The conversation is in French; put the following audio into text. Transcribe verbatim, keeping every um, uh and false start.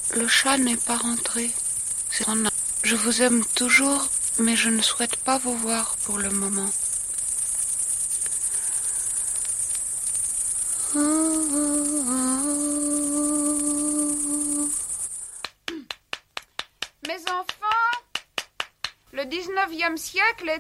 Le chat n'est pas rentré. C'est en- Je vous aime toujours, mais je ne souhaite pas vous voir pour le moment. Mes enfants, le dix-neuvième siècle est